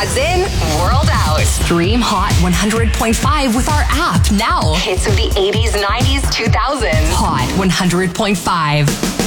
Odds in, world out. Stream Hot 100.5 with our app now. Hits of the 80s, 90s, 2000s. Hot 100.5.